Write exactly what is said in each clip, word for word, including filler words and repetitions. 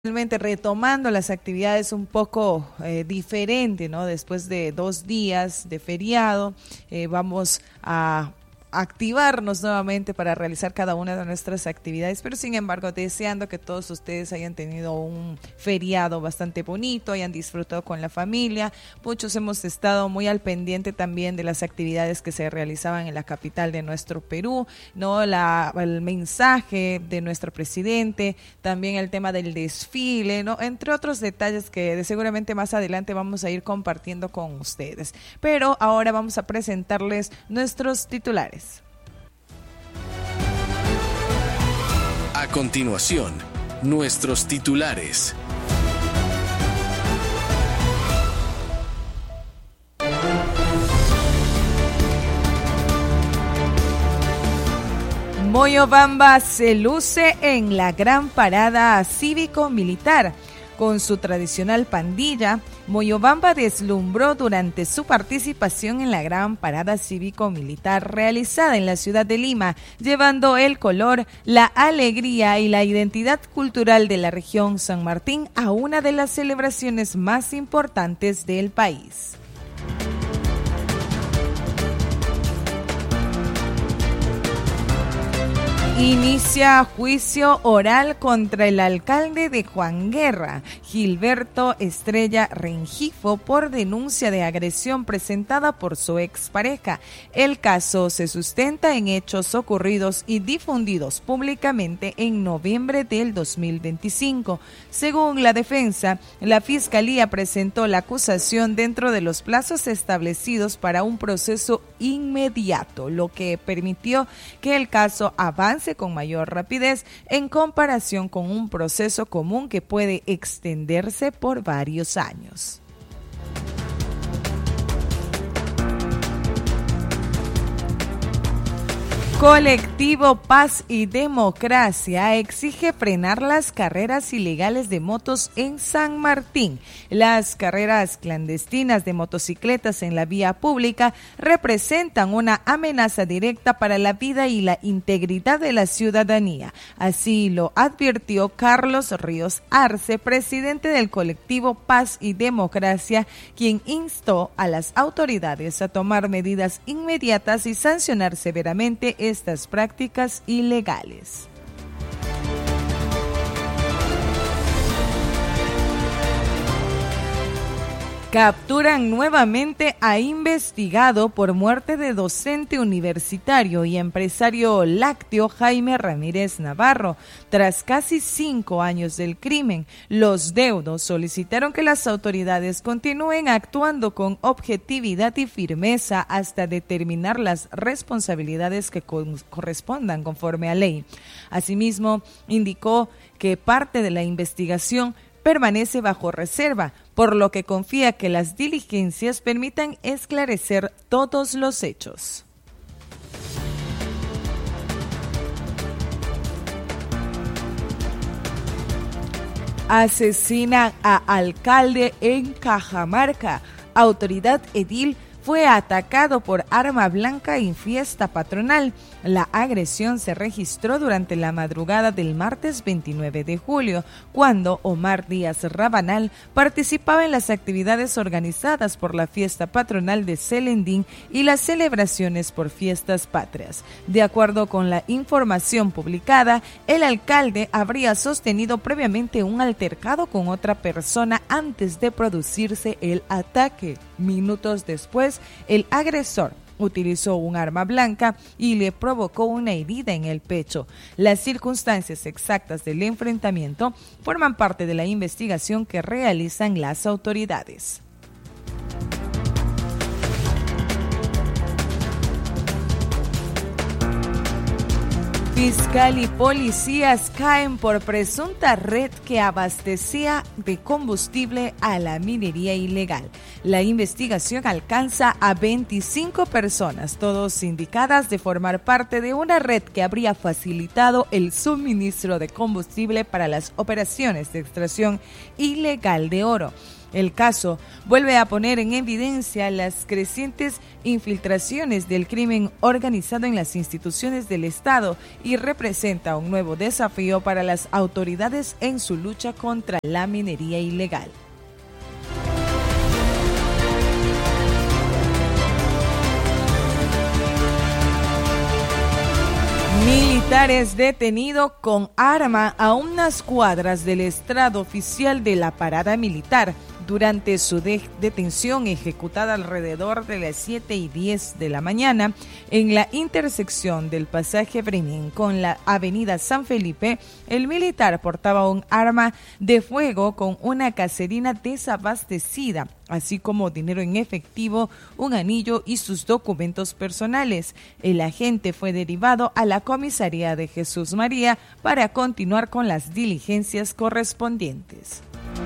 Realmente retomando las actividades un poco eh, diferente, ¿no? Después de dos días de feriado, eh, vamos a activarnos nuevamente para realizar cada una de nuestras actividades, pero sin embargo deseando que todos ustedes hayan tenido un feriado bastante bonito, hayan disfrutado con la familia. Muchos hemos estado muy al pendiente también de las actividades que se realizaban en la capital de nuestro Perú, ¿no? La, el mensaje de nuestro presidente, también el tema del desfile, ¿no? Entre otros detalles que de seguramente más adelante vamos a ir compartiendo con ustedes. Pero ahora vamos a presentarles nuestros titulares. A continuación, nuestros titulares. Moyobamba se luce en la gran parada cívico-militar. Con su tradicional pandilla, Moyobamba deslumbró durante su participación en la gran parada cívico-militar realizada en la ciudad de Lima, llevando el color, la alegría y la identidad cultural de la región San Martín a una de las celebraciones más importantes del país. Inicia juicio oral contra el alcalde de Juan Guerra, Gilberto Estrella Rengifo, por denuncia de agresión presentada por su expareja. El caso se sustenta en hechos ocurridos y difundidos públicamente en noviembre del dos mil veinticinco. Según la defensa, la Fiscalía presentó la acusación dentro de los plazos establecidos para un proceso inmediato, lo que permitió que el caso avance con mayor rapidez en comparación con un proceso común que puede extenderse por varios años. Colectivo Paz y Democracia exige frenar las carreras ilegales de motos en San Martín. Las carreras clandestinas de motocicletas en la vía pública representan una amenaza directa para la vida y la integridad de la ciudadanía. Así lo advirtió Carlos Ríos Arce, presidente del colectivo Paz y Democracia, quien instó a las autoridades a tomar medidas inmediatas y sancionar severamente estas prácticas ilegales. Capturan nuevamente a investigado por muerte de docente universitario y empresario lácteo Jaime Ramírez Navarro. Tras casi cinco años del crimen, los deudos solicitaron que las autoridades continúen actuando con objetividad y firmeza hasta determinar las responsabilidades que correspondan conforme a ley. Asimismo, indicó que parte de la investigación permanece bajo reserva, por lo que confía que las diligencias permitan esclarecer todos los hechos. Asesinan a alcalde en Cajamarca. Autoridad edil fue atacado por arma blanca en fiesta patronal. La agresión se registró durante la madrugada del martes veintinueve de julio, cuando Omar Díaz Rabanal participaba en las actividades organizadas por la fiesta patronal de Celendín y las celebraciones por fiestas patrias. De acuerdo con la información publicada, el alcalde habría sostenido previamente un altercado con otra persona antes de producirse el ataque. Minutos después, el agresor utilizó un arma blanca y le provocó una herida en el pecho. Las circunstancias exactas del enfrentamiento forman parte de la investigación que realizan las autoridades. Fiscal y policías caen por presunta red que abastecía de combustible a la minería ilegal. La investigación alcanza a veinticinco personas, todos indicadas de formar parte de una red que habría facilitado el suministro de combustible para las operaciones de extracción ilegal de oro. El caso vuelve a poner en evidencia las crecientes infiltraciones del crimen organizado en las instituciones del Estado y representa un nuevo desafío para las autoridades en su lucha contra la minería ilegal. Militares detenidos con arma a unas cuadras del estrado oficial de la parada militar durante su de- detención ejecutada alrededor de las siete y diez de la mañana en la intersección del pasaje Bremen con la avenida San Felipe. El militar portaba un arma de fuego con una caserina desabastecida, así como dinero en efectivo, un anillo y sus documentos personales. El agente fue derivado a la comisaría de Jesús María para continuar con las diligencias correspondientes.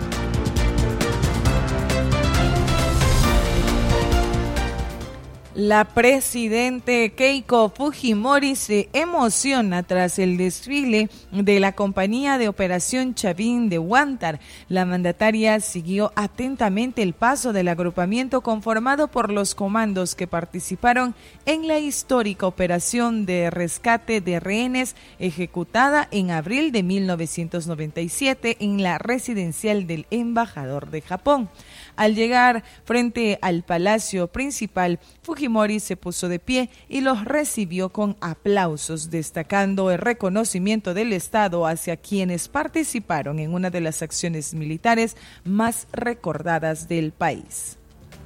La presidente Keiko Fujimori se emociona tras el desfile de la compañía de operación Chavín de Huántar. La mandataria siguió atentamente el paso del agrupamiento conformado por los comandos que participaron en la histórica operación de rescate de rehenes ejecutada en abril de mil novecientos noventa y siete en la residencial del embajador de Japón. Al llegar frente al palacio principal, Fujimori se puso de pie y los recibió con aplausos, destacando el reconocimiento del Estado hacia quienes participaron en una de las acciones militares más recordadas del país.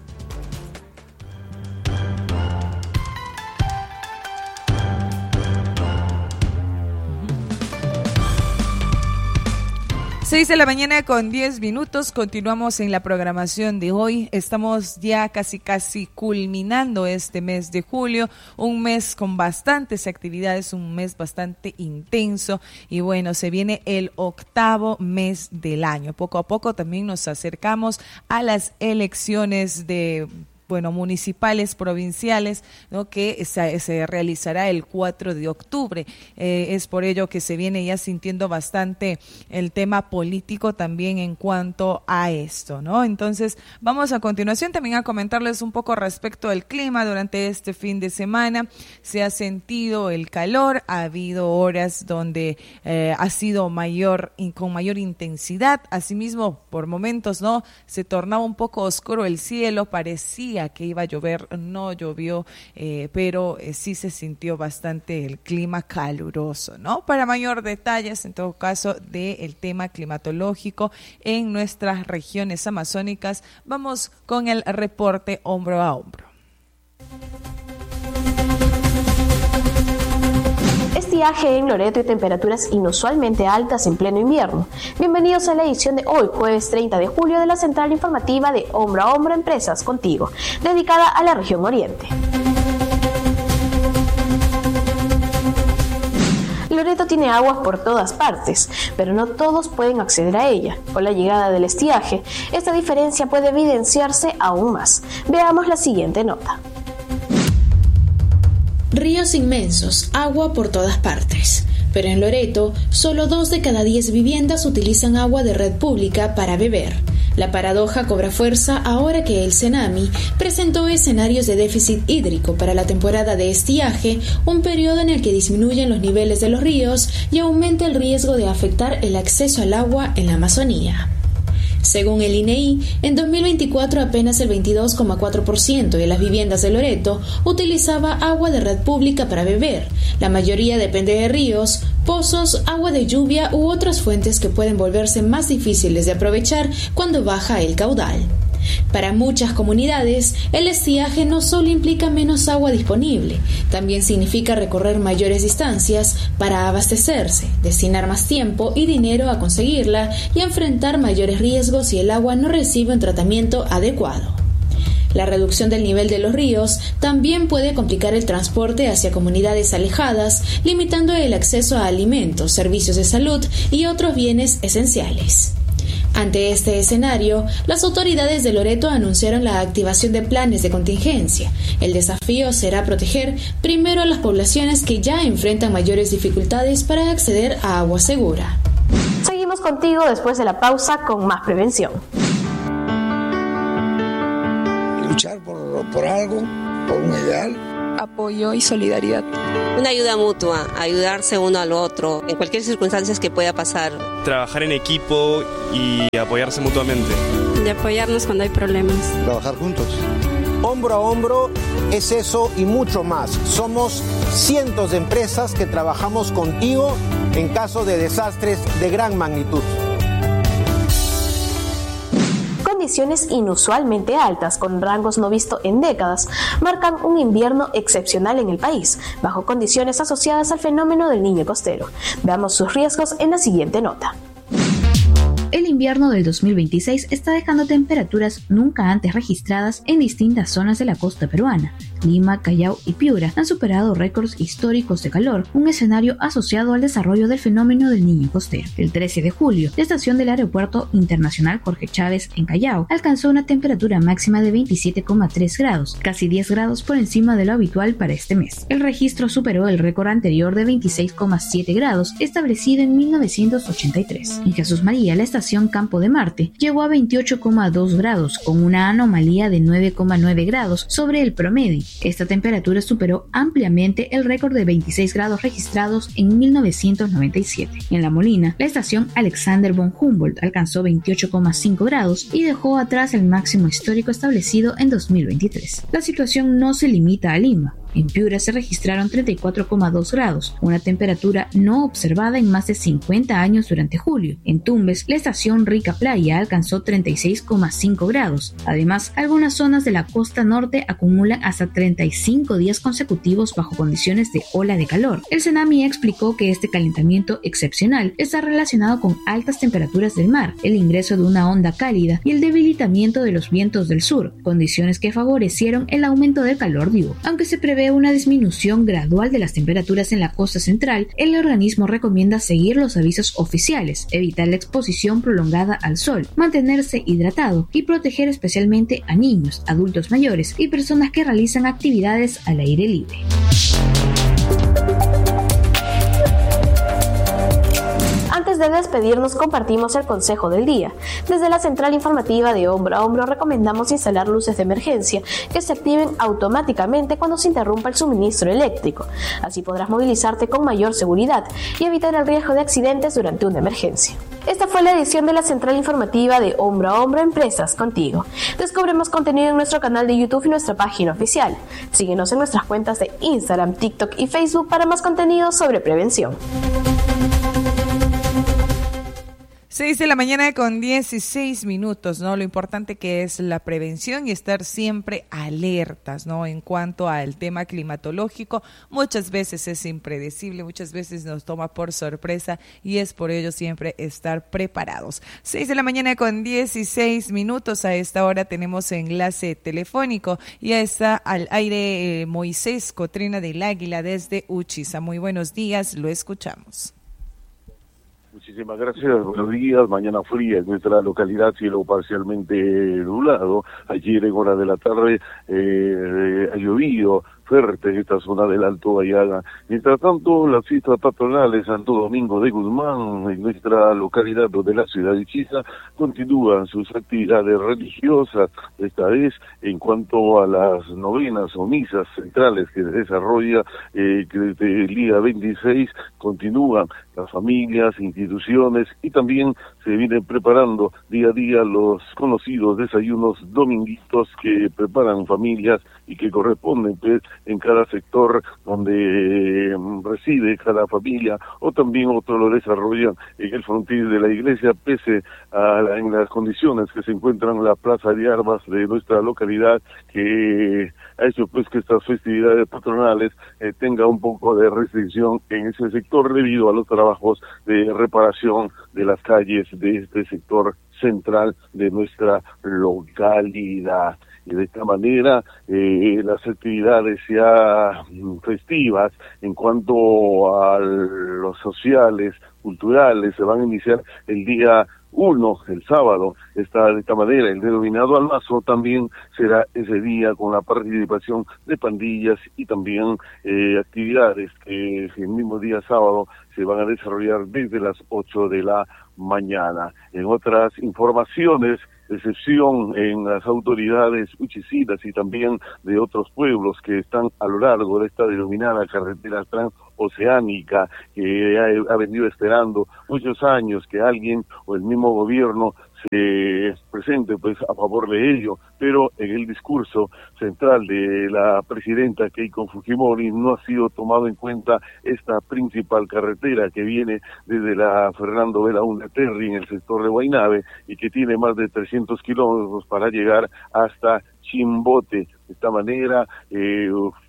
seis de la mañana con diez minutos, continuamos en la programación de hoy. Estamos ya casi casi culminando este mes de julio, un mes con bastantes actividades, un mes bastante intenso y bueno, se viene el octavo mes del año. Poco a poco también nos acercamos a las elecciones de bueno, municipales, provinciales, ¿no? que se, se realizará el cuatro de octubre. Eh, es por ello que se viene ya sintiendo bastante el tema político también en cuanto a esto, ¿no? Entonces, vamos a continuación también a comentarles un poco respecto al clima durante este fin de semana. Se ha sentido el calor, ha habido horas donde eh, ha sido mayor y con mayor intensidad. Asimismo, por momentos, ¿no? Se tornaba un poco oscuro el cielo, parecía que iba a llover, no llovió, eh, pero eh, sí se sintió bastante el clima caluroso, ¿no? Para mayor detalles, en todo caso, del tema climatológico en nuestras regiones amazónicas, vamos con el reporte hombro a hombro. Estiaje en Loreto y temperaturas inusualmente altas en pleno invierno. Bienvenidos a la edición de hoy, jueves treinta de julio, de la central informativa de Hombro a Hombro Empresas Contigo, dedicada a la región oriente. Loreto tiene aguas por todas partes, pero no todos pueden acceder a ella. Con la llegada del estiaje, esta diferencia puede evidenciarse aún más. Veamos la siguiente nota. Ríos inmensos, agua por todas partes. Pero en Loreto, solo dos de cada diez viviendas utilizan agua de red pública para beber. La paradoja cobra fuerza ahora que el Senami presentó escenarios de déficit hídrico para la temporada de estiaje, un periodo en el que disminuyen los niveles de los ríos y aumenta el riesgo de afectar el acceso al agua en la Amazonía. Según el I N E I, en dos mil veinticuatro apenas el veintidós coma cuatro por ciento de las viviendas de Loreto utilizaba agua de red pública para beber. La mayoría depende de ríos, pozos, agua de lluvia u otras fuentes que pueden volverse más difíciles de aprovechar cuando baja el caudal. Para muchas comunidades, el estiaje no solo implica menos agua disponible, también significa recorrer mayores distancias para abastecerse, destinar más tiempo y dinero a conseguirla y enfrentar mayores riesgos si el agua no recibe un tratamiento adecuado. La reducción del nivel de los ríos también puede complicar el transporte hacia comunidades alejadas, limitando el acceso a alimentos, servicios de salud y otros bienes esenciales. Ante este escenario, las autoridades de Loreto anunciaron la activación de planes de contingencia. El desafío será proteger primero a las poblaciones que ya enfrentan mayores dificultades para acceder a agua segura. Seguimos contigo después de la pausa con más prevención. por algo, por un ideal. Apoyo y solidaridad. Una ayuda mutua, ayudarse uno al otro, en cualquier circunstancia que pueda pasar. Trabajar en equipo y apoyarse mutuamente. De apoyarnos cuando hay problemas. Trabajar juntos. Hombro a hombro es eso y mucho más. Somos cientos de empresas que trabajamos contigo en caso de desastres de gran magnitud. Condiciones inusualmente altas, con rangos no visto en décadas, marcan un invierno excepcional en el país, bajo condiciones asociadas al fenómeno del Niño costero. Veamos sus riesgos en la siguiente nota. El invierno del dos mil veintiséis está dejando temperaturas nunca antes registradas en distintas zonas de la costa peruana. Lima, Callao y Piura han superado récords históricos de calor, un escenario asociado al desarrollo del fenómeno del Niño costero. El trece de julio, la estación del Aeropuerto Internacional Jorge Chávez en Callao alcanzó una temperatura máxima de veintisiete coma tres grados, casi diez grados por encima de lo habitual para este mes. El registro superó el récord anterior de veintiséis coma siete grados establecido en mil novecientos ochenta y tres. En Jesús María, la estación Campo de Marte llegó a veintiocho coma dos grados, con una anomalía de nueve coma nueve grados sobre el promedio. Esta temperatura superó ampliamente el récord de veintiséis grados registrados en mil novecientos noventa y siete. En La Molina, la estación Alexander von Humboldt alcanzó veintiocho coma cinco grados y dejó atrás el máximo histórico establecido en dos mil veintitrés. La situación no se limita a Lima. En Piura se registraron treinta y cuatro coma dos grados, una temperatura no observada en más de cincuenta años durante julio. En Tumbes, la estación Rica Playa alcanzó treinta y seis coma cinco grados. Además, algunas zonas de la costa norte acumulan hasta treinta y cinco días consecutivos bajo condiciones de ola de calor. El CENAMI explicó que este calentamiento excepcional está relacionado con altas temperaturas del mar, el ingreso de una onda cálida y el debilitamiento de los vientos del sur, condiciones que favorecieron el aumento del calor diurno. Aunque se prevé una disminución gradual de las temperaturas en la costa central, el organismo recomienda seguir los avisos oficiales, evitar la exposición prolongada al sol, mantenerse hidratado y proteger especialmente a niños, adultos mayores y personas que realizan actividades al aire libre. Antes de despedirnos, compartimos el consejo del día. Desde la central informativa de Hombro a Hombro recomendamos instalar luces de emergencia que se activen automáticamente cuando se interrumpa el suministro eléctrico. Así podrás movilizarte con mayor seguridad y evitar el riesgo de accidentes durante una emergencia. Esta fue la edición de la central informativa de Hombro a Hombro, Empresas Contigo. Descubre más contenido en nuestro canal de YouTube y nuestra página oficial. Síguenos en nuestras cuentas de Instagram, TikTok y Facebook para más contenido sobre prevención. seis de la mañana con dieciséis minutos, ¿no? Lo importante que es la prevención y estar siempre alertas, ¿no? En cuanto al tema climatológico, muchas veces es impredecible, muchas veces nos toma por sorpresa y es por ello siempre estar preparados. seis de la mañana con dieciséis minutos, a esta hora tenemos enlace telefónico y está al aire eh, Moisés Cotrina del Águila desde Uchiza. Muy buenos días, lo escuchamos. Muchísimas gracias, buenos días. Mañana fría en nuestra localidad, cielo parcialmente nublado. Ayer en hora de la tarde eh, ha llovido fuerte en esta zona del Alto Bayaga. Mientras tanto, las fiestas patronales Santo Domingo de Guzmán, en nuestra localidad de la ciudad de Uchiza, continúan sus actividades religiosas, esta vez en cuanto a las novenas o misas centrales que se desarrolla, eh, que desde el día veintiséis continúan las familias, instituciones y también se vienen preparando día a día los conocidos desayunos dominguitos que preparan familias y que corresponden pues en cada sector donde eh, reside cada familia, o también otros lo desarrollan en el frontil de la iglesia, pese a la, en las condiciones que se encuentran en la plaza de armas de nuestra localidad, que ha hecho pues que estas festividades patronales eh, tenga un poco de restricción en ese sector debido a los trabajos de reparación de las calles de este sector central de nuestra localidad. Y de esta manera eh, las actividades ya festivas en cuanto a los sociales, culturales, se van a iniciar el día uno, el sábado, está de esta manera, el denominado almazo, también será ese día con la participación de pandillas y también eh, actividades que el mismo día sábado se van a desarrollar desde las ocho de la mañana. En otras informaciones, excepción en las autoridades uchicidas y también de otros pueblos que están a lo largo de esta denominada carretera transoceánica, que ha, ha venido esperando muchos años que alguien o el mismo gobierno se presente pues a favor de ello, pero en el discurso central de la presidenta Keiko Fujimori no ha sido tomado en cuenta esta principal carretera que viene desde la Fernando Belaúnde Terry en el sector de Guaynave y que tiene más de trescientos kilómetros para llegar hasta Chimbote. De esta manera, eh,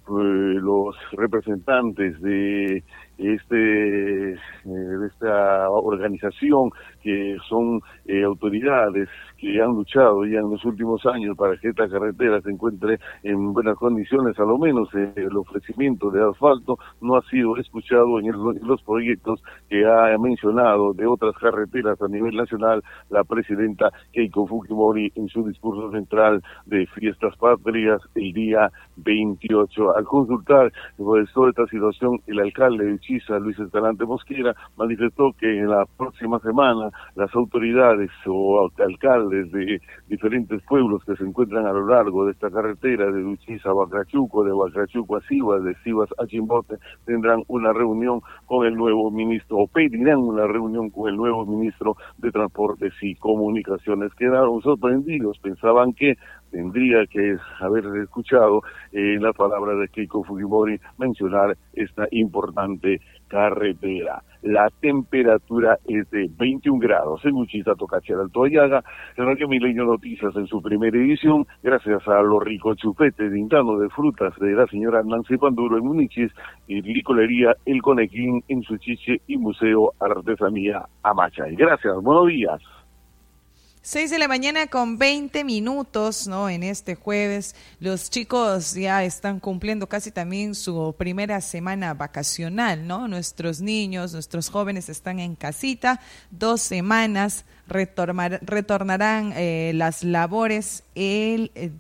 los representantes de este eh, de esta organización, que son eh, autoridades que han luchado ya en los últimos años para que esta carretera se encuentre en buenas condiciones, a lo menos eh, el ofrecimiento de asfalto no ha sido escuchado en, el, en los proyectos que ha mencionado de otras carreteras a nivel nacional la presidenta Keiko Fujimori en su discurso central de Fiestas Patrias el día veintiocho. Al consultar pues, toda esta situación, el alcalde de Uchiza, Luis Escalante Mosquera, manifestó que en la próxima semana las autoridades o alcaldes de diferentes pueblos que se encuentran a lo largo de esta carretera de Uchiza a Bacachuco, de Bacachuco a Sivas, de Sivas a Chimbote, tendrán una reunión con el nuevo ministro, o pedirán una reunión con el nuevo ministro de Transportes y Comunicaciones. Quedaron sorprendidos, pensaban que tendría que haber escuchado en eh, la palabra de Keiko Fujimori mencionar esta importante carretera. La temperatura es de veintiún grados en Uchiza, Tocachera, Alto Ayaga. En Radio Milenio Noticias en su primera edición, gracias a los ricos chupetes de Intano de frutas de la señora Nancy Panduro en Munichis y licorería El Conequín en Suchiche y Museo Artesanía Amachay. Gracias, buenos días. Seis de la mañana con veinte minutos, ¿no? En este jueves, los chicos ya están cumpliendo casi también su primera semana vacacional, ¿no? Nuestros niños, nuestros jóvenes están en casita, dos semanas, retornar, retornarán eh, las labores el eh,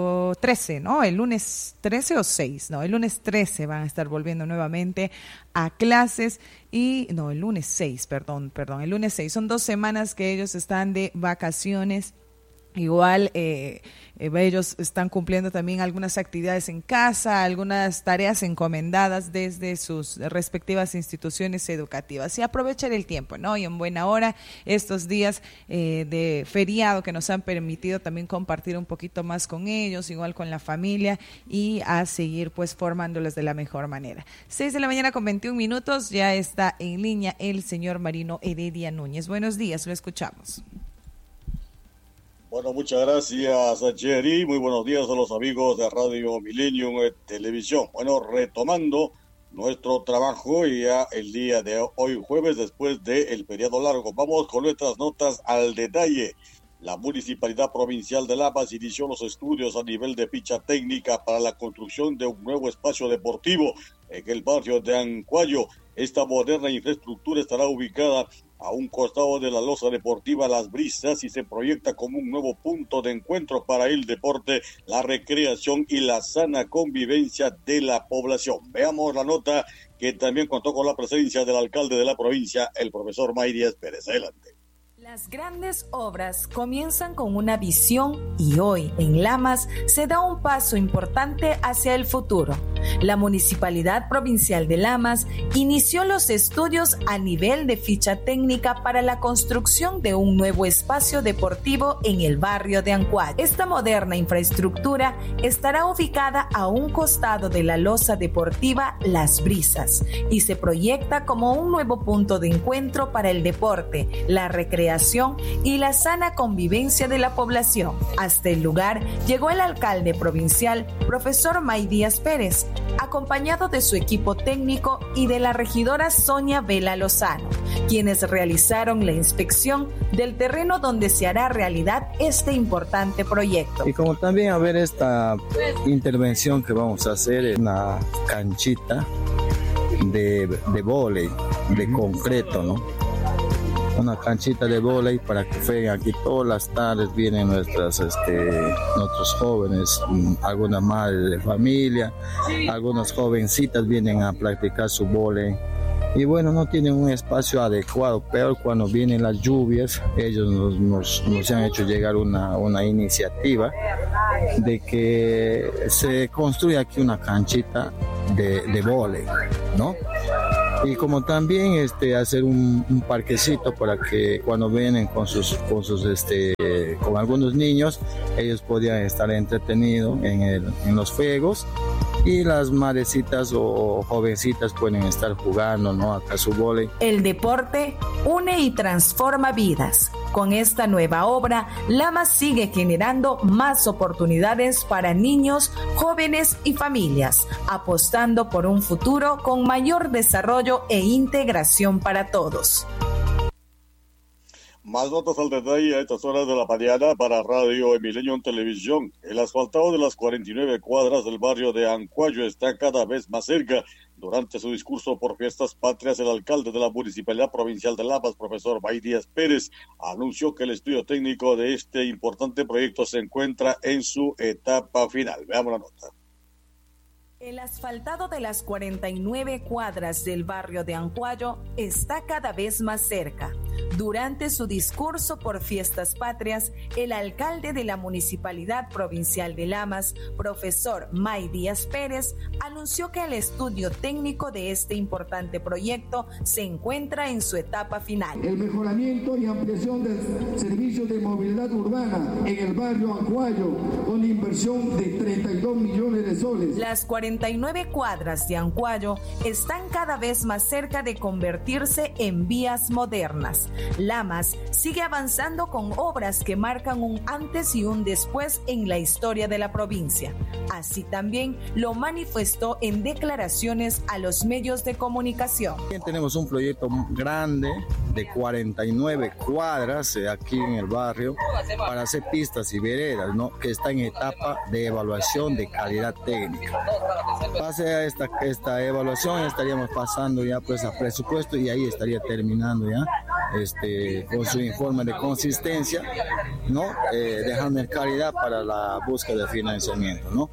trece, ¿no? El lunes trece o seis, no, el lunes trece van a estar volviendo nuevamente a clases y, no, el lunes seis, perdón, perdón, el lunes seis, son dos semanas que ellos están de vacaciones. Igual eh, eh, ellos están cumpliendo también algunas actividades en casa, algunas tareas encomendadas desde sus respectivas instituciones educativas y aprovechar el tiempo, ¿no? Y en buena hora estos días eh, de feriado que nos han permitido también compartir un poquito más con ellos, igual con la familia y a seguir pues formándolos de la mejor manera. Seis de la mañana con veintiún minutos, ya está en línea el señor Marino Heredia Núñez. Buenos días, lo escuchamos. Bueno, muchas gracias, Jerry. Muy buenos días a los amigos de Radio Millennium Televisión. Bueno, retomando nuestro trabajo ya el día de hoy, jueves, después del feriado largo. Vamos con nuestras notas al detalle. La Municipalidad Provincial de Lamas inició los estudios a nivel de ficha técnica para la construcción de un nuevo espacio deportivo en el barrio de Ancuayo. Esta moderna infraestructura estará ubicada a un costado de la losa deportiva Las Brisas y se proyecta como un nuevo punto de encuentro para el deporte, la recreación y la sana convivencia de la población. Veamos la nota que también contó con la presencia del alcalde de la provincia, el profesor Mayrías Pérez. Adelante. Las grandes obras comienzan con una visión y hoy en Lamas se da un paso importante hacia el futuro. La Municipalidad Provincial de Lamas inició los estudios a nivel de ficha técnica para la construcción de un nuevo espacio deportivo en el barrio de Ancuayo. Esta moderna infraestructura estará ubicada a un costado de la losa deportiva Las Brisas y se proyecta como un nuevo punto de encuentro para el deporte, la recreación y la sana convivencia de la población. Hasta el lugar llegó el alcalde provincial, profesor Mayrías Pérez, acompañado de su equipo técnico y de la regidora Sonia Vela Lozano, quienes realizaron la inspección del terreno donde se hará realidad este importante proyecto. Y como también a ver esta intervención que vamos a hacer en una canchita de, de vóley, de concreto, ¿no? una canchita de vóley para que jueguen aquí todas las tardes. Vienen nuestras, este, nuestros jóvenes, algunas madres de familia, algunas jovencitas vienen a practicar su vóley. Y bueno, no tienen un espacio adecuado, pero cuando vienen las lluvias, ellos nos, nos, nos han hecho llegar una, una iniciativa de que se construya aquí una canchita de, de vóley, ¿no? Y como también este, hacer un, un parquecito para que cuando vienen con sus, con sus este, con algunos niños, ellos podían estar entretenidos en, el, en los juegos, y las madrecitas o jovencitas pueden estar jugando, ¿no?, acá su vóley. El deporte une y transforma vidas. Con esta nueva obra, Lamas sigue generando más oportunidades para niños, jóvenes y familias, apostando por un futuro con mayor desarrollo e integración para todos. Más notas al detalle a estas horas de la mañana para Radio Milenio en Televisión. El asfaltado de las cuarenta y nueve cuadras del barrio de Ancuayo está cada vez más cerca. Durante su discurso por Fiestas Patrias, el alcalde de la Municipalidad Provincial de Lamas, profesor May Díaz Pérez, anunció que el estudio técnico de este importante proyecto se encuentra en su etapa final. Veamos la nota. El asfaltado de las cuarenta y nueve cuadras del barrio de Ancuayo está cada vez más cerca. Durante su discurso por Fiestas Patrias, el alcalde de la Municipalidad Provincial de Lamas, profesor May Díaz Pérez, anunció que el estudio técnico de este importante proyecto se encuentra en su etapa final. El mejoramiento y ampliación del servicio de movilidad urbana en el barrio Ancuayo, con inversión de treinta y dos millones de soles. Las cuarenta y nueve cuadras de Ancuayo están cada vez más cerca de convertirse en vías modernas. Lamas sigue avanzando con obras que marcan un antes y un después en la historia de la provincia. Así también lo manifestó en declaraciones a los medios de comunicación. Tenemos un proyecto grande de cuarenta y nueve cuadras aquí en el barrio para hacer pistas y veredas, ¿no?, que está en etapa de evaluación de calidad técnica. Pase a esta, esta evaluación, estaríamos pasando ya pues a presupuesto y ahí estaría terminando ya este, con su informe de consistencia, ¿no?, eh, dejando en calidad para la búsqueda de financiamiento, ¿no?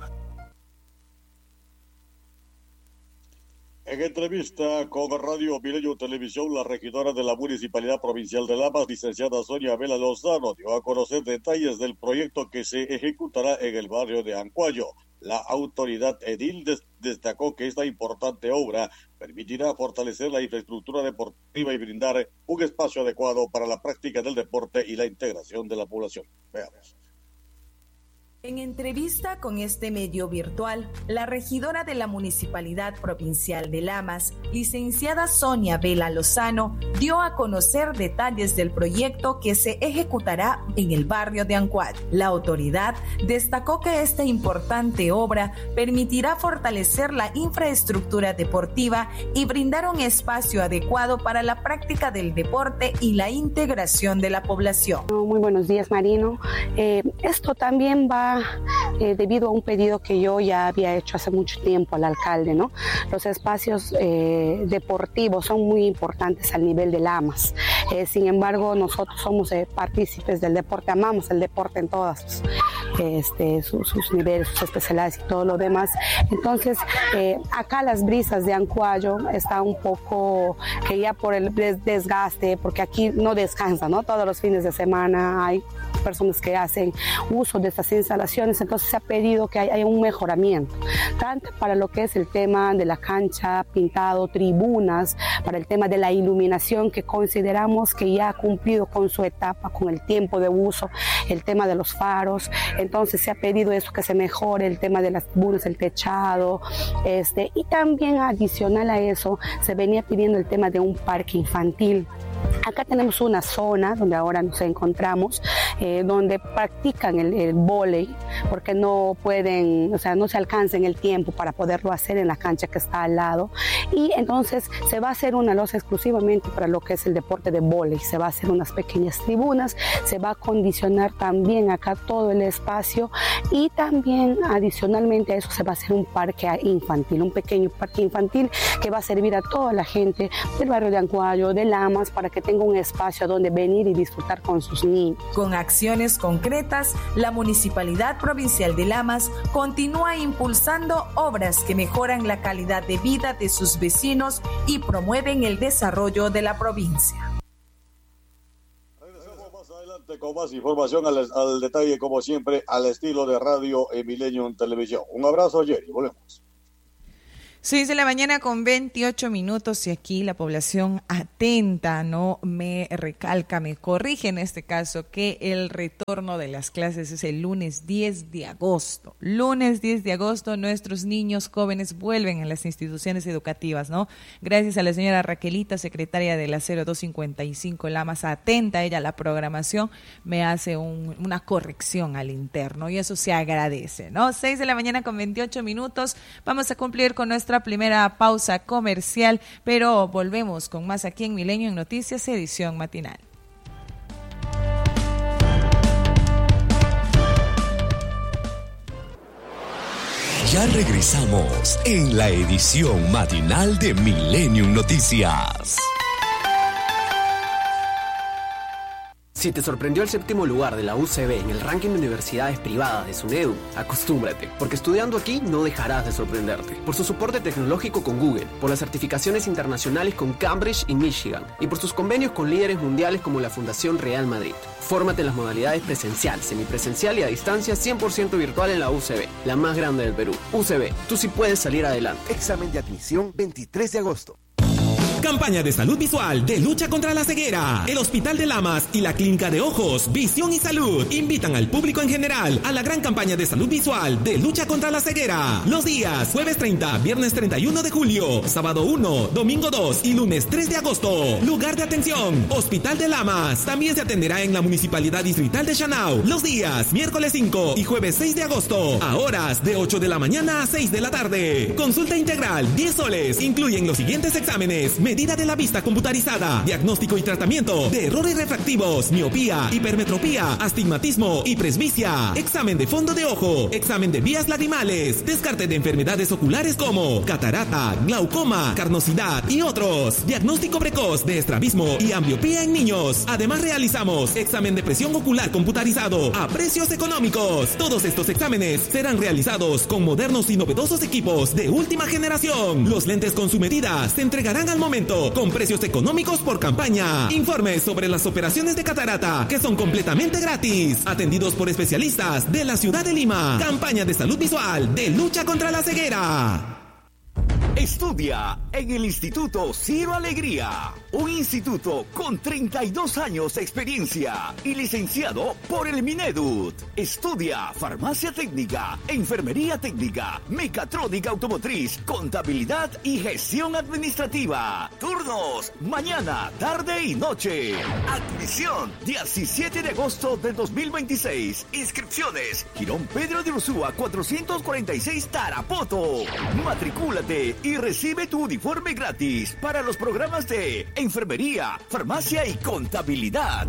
En entrevista con Radio Milenio Televisión, la regidora de la Municipalidad Provincial de Lamas, licenciada Sonia Vela Lozano, dio a conocer detalles del proyecto que se ejecutará en el barrio de Ancuayo. La autoridad edil des- destacó que esta importante obra permitirá fortalecer la infraestructura deportiva y brindar un espacio adecuado para la práctica del deporte y la integración de la población. Veamos. En entrevista con este medio virtual, la regidora de la Municipalidad Provincial de Lamas, licenciada Sonia Vela Lozano, dio a conocer detalles del proyecto que se ejecutará en el barrio de Ancuayo. La autoridad destacó que esta importante obra permitirá fortalecer la infraestructura deportiva y brindar un espacio adecuado para la práctica del deporte y la integración de la población. Muy buenos días, Marino. Eh, esto también va Eh, debido a un pedido que yo ya había hecho hace mucho tiempo al alcalde, ¿no? Los espacios eh, deportivos son muy importantes al nivel de Lamas. Eh, sin embargo, nosotros somos eh, partícipes del deporte, amamos el deporte en todas sus, este, sus, sus niveles, sus especialidades y todo lo demás. Entonces, eh, acá las brisas de Ancuayo está un poco que ya por el desgaste, porque aquí no descansa, ¿no? Todos los fines de semana hay personas que hacen uso de estas instalaciones, entonces se ha pedido que haya un mejoramiento, tanto para lo que es el tema de la cancha, pintado, tribunas, para el tema de la iluminación, que consideramos que ya ha cumplido con su etapa, con el tiempo de uso, el tema de los faros, entonces se ha pedido eso, que se mejore el tema de las tribunas, el techado, este, y también adicional a eso, se venía pidiendo el tema de un parque infantil. Acá tenemos una zona donde ahora nos encontramos, eh, donde practican el, el vóley, porque no pueden, o sea, no se alcanza en el tiempo para poderlo hacer en la cancha que está al lado. Y entonces se va a hacer una losa exclusivamente para lo que es el deporte de vóley. Se va a hacer unas pequeñas tribunas, se va a acondicionar también acá todo el espacio y también adicionalmente a eso se va a hacer un parque infantil, un pequeño parque infantil que va a servir a toda la gente del barrio de Ancuayo, de Lamas, para que tengan tenga un espacio donde venir y disfrutar con sus niños. Con acciones concretas, la Municipalidad Provincial de Lamas continúa impulsando obras que mejoran la calidad de vida de sus vecinos y promueven el desarrollo de la provincia. Regresamos más adelante con más información al, al detalle, como siempre, al estilo de Radio Millennium Televisión. Un abrazo, Jerry. Volvemos. seis de la mañana con veintiocho minutos y aquí la población atenta, no me recalca, me corrige en este caso que el retorno de las clases es el lunes diez de agosto. Lunes diez de agosto nuestros niños jóvenes vuelven a las instituciones educativas, ¿no? Gracias a la señora Raquelita, secretaria de la cero dos cincuenta y cinco Lamas, atenta ella a la programación, me hace un, una corrección al interno y eso se agradece, ¿no? seis de la mañana con veintiocho minutos, vamos a cumplir con nuestra primera pausa comercial, pero volvemos con más aquí en Milenio en Noticias, edición matinal. Ya regresamos en la edición matinal de Millennium Noticias. Si te sorprendió el séptimo lugar de la U C B en el ranking de universidades privadas de SUNEDU, acostúmbrate, porque estudiando aquí no dejarás de sorprenderte. Por su soporte tecnológico con Google, por las certificaciones internacionales con Cambridge y Michigan, y por sus convenios con líderes mundiales como la Fundación Real Madrid. Fórmate en las modalidades presencial, semipresencial y a distancia cien por ciento virtual en la U C B, la más grande del Perú. U C B, tú sí puedes salir adelante. Examen de admisión veintitrés de agosto. Campaña de salud visual de lucha contra la ceguera. El Hospital de Lamas y la Clínica de Ojos, Visión y Salud invitan al público en general a la gran campaña de salud visual de lucha contra la ceguera. Los días jueves treinta, viernes treinta y uno de julio, sábado uno, domingo dos y lunes tres de agosto. Lugar de atención, Hospital de Lamas. También se atenderá en la Municipalidad Distrital de Chanao. Los días miércoles cinco y jueves seis de agosto, a horas de ocho de la mañana a seis de la tarde. Consulta integral, diez soles. Incluyen los siguientes exámenes: medida de la vista computarizada, diagnóstico y tratamiento de errores refractivos, miopía, hipermetropía, astigmatismo y presbicia, examen de fondo de ojo, examen de vías lagrimales, descarte de enfermedades oculares como catarata, glaucoma, carnosidad y otros, diagnóstico precoz de estrabismo y ambliopía en niños. Además realizamos examen de presión ocular computarizado a precios económicos. Todos estos exámenes serán realizados con modernos y novedosos equipos de última generación. Los lentes con su medida se entregarán al momento con precios económicos por campaña. Informes sobre las operaciones de catarata que son completamente gratis. Atendidos por especialistas de la ciudad de Lima. Campaña de salud visual de lucha contra la ceguera. Estudia en el Instituto Ciro Alegría, un instituto con treinta y dos años de experiencia y licenciado por el Minedut. Estudia farmacia técnica, enfermería técnica, mecatrónica automotriz, contabilidad y gestión administrativa. Turnos mañana, tarde y noche. Admisión diecisiete de agosto del dos mil veintiséis. Inscripciones Girón Pedro de Ursúa cuatrocientos cuarenta y seis Tarapoto. Matricúlate y recibe tu uniforme gratis para los programas de enfermería, farmacia y contabilidad.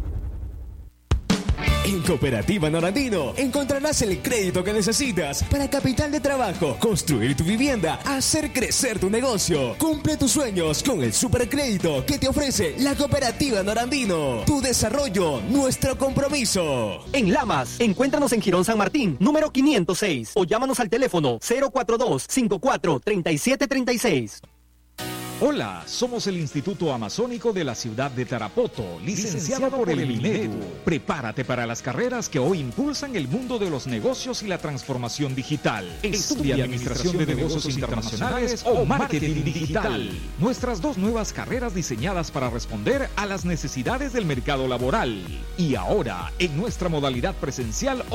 En Cooperativa Norandino encontrarás el crédito que necesitas para capital de trabajo, construir tu vivienda, hacer crecer tu negocio. Cumple tus sueños con el supercrédito que te ofrece la Cooperativa Norandino. Tu desarrollo, nuestro compromiso. En Lamas, encuéntranos en Girón San Martín, número quinientos seis, o llámanos al teléfono cero cuatro dos, cinco cuatro, tres siete tres seis. Hola, somos el Instituto Amazónico de la ciudad de Tarapoto, licenciado por el Minedu. Prepárate para las carreras que hoy impulsan el mundo de los negocios y la transformación digital. Estudia Administración de Negocios Internacionales o Marketing Digital. Nuestras dos nuevas carreras diseñadas para responder a las necesidades del mercado laboral. Y ahora, en nuestra modalidad presencial